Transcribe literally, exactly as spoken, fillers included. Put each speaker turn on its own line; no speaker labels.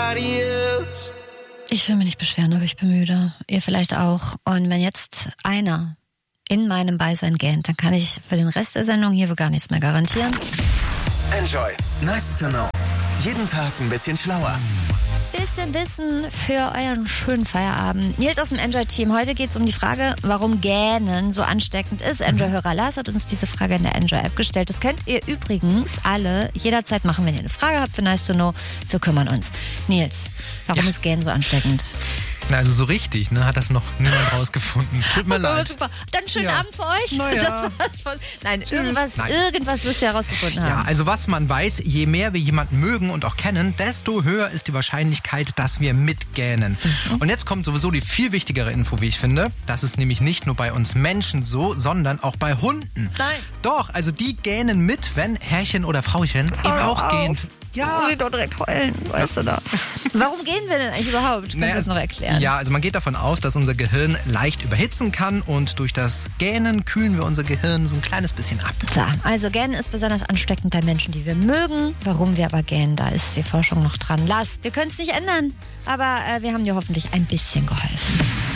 nobody else.
Ich will mich nicht beschweren, aber ich bin müde. Ihr vielleicht auch. Und wenn jetzt einer in meinem Beisein gähnt, dann kann ich für den Rest der Sendung hier wohl gar nichts mehr garantieren.
Enjoy. Nice to know. Jeden Tag ein bisschen schlauer.
Bisschen Wissen für euren schönen Feierabend. Nils aus dem Enjoy-Team. Heute geht es um die Frage, warum Gähnen so ansteckend ist. Enjoy-Hörer Lars hat uns diese Frage in der Enjoy-App gestellt. Das könnt ihr übrigens alle jederzeit machen, wenn ihr eine Frage habt für Nice to Know. Wir kümmern uns. Nils, warum
Ja.
ist Gähnen so ansteckend?
Na, also so richtig, ne, hat das noch niemand rausgefunden. Tut mir
Oh,
leid.
super. Dann schönen
Ja.
Abend für euch.
Naja.
Das war's von. Nein, irgendwas,
Nein.
irgendwas wirst du herausgefunden haben.
Ja, also was man weiß, je mehr wir jemanden mögen und auch kennen, desto höher ist die Wahrscheinlichkeit, dass wir mitgähnen.
Mhm.
Und jetzt kommt sowieso die viel wichtigere Info, wie ich finde. Das ist nämlich nicht nur bei uns Menschen so, sondern auch bei Hunden.
Nein.
Doch, also die gähnen mit, wenn Herrchen oder Frauchen eben
Hör
auch
auf.
gähnt. Ja.
Muss ich doch direkt heulen, weißt du da. Warum gehen wir denn eigentlich überhaupt? Kannst du
Naja,
das noch erklären?
Ja, also man geht davon aus, dass unser Gehirn leicht überhitzen kann und durch das Gähnen kühlen wir unser Gehirn so ein kleines bisschen ab.
So, also Gähnen ist besonders ansteckend bei Menschen, die wir mögen. Warum wir aber gähnen, da ist die Forschung noch dran. Lars, wir können es nicht ändern, aber äh, wir haben dir hoffentlich ein bisschen geholfen.